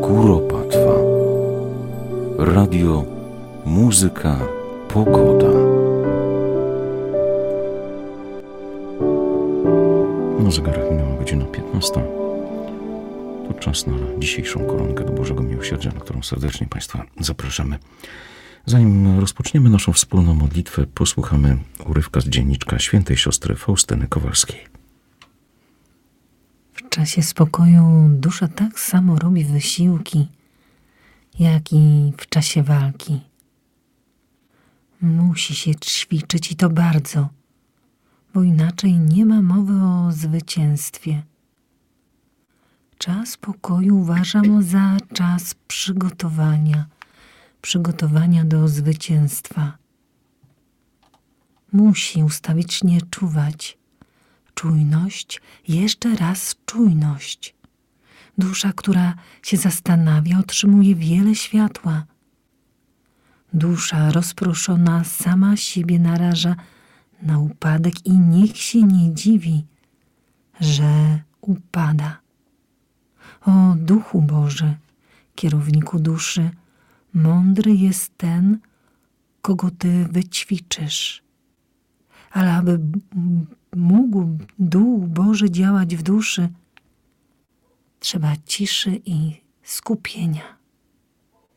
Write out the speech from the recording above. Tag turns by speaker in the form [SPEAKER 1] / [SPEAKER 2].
[SPEAKER 1] Kuropatwa. Radio, muzyka, pogoda. Na zegarach minęła godzina 15. To czas na dzisiejszą koronkę do Bożego Miłosierdzia, na którą serdecznie Państwa zapraszamy. Zanim rozpoczniemy naszą wspólną modlitwę, posłuchamy urywka z dzienniczka świętej siostry Faustyny Kowalskiej.
[SPEAKER 2] W czasie spokoju dusza tak samo robi wysiłki, jak i w czasie walki. Musi się ćwiczyć i to bardzo, bo inaczej nie ma mowy o zwycięstwie. Czas pokoju uważam za czas przygotowania do zwycięstwa. Musi ustawicznie czuwać. Czujność, jeszcze raz czujność. Dusza, która się zastanawia, otrzymuje wiele światła. Dusza rozproszona sama siebie naraża na upadek i niech się nie dziwi, że upada. O Duchu Boży, kierowniku duszy, mądry jest ten, kogo Ty wyćwiczysz. Ale aby mógł Duch Boży działać w duszy, trzeba ciszy i skupienia.